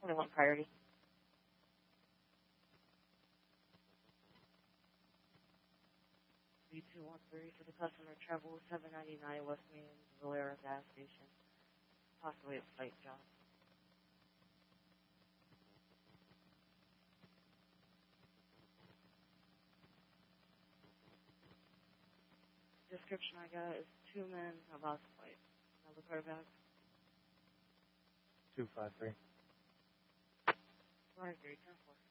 21 priority. B213 for the customer, travel 799 West Main, Valera gas station. Possibly a flight job. Description I got is 2 men about to fight. Another quarterback. 253. 403, 10-4.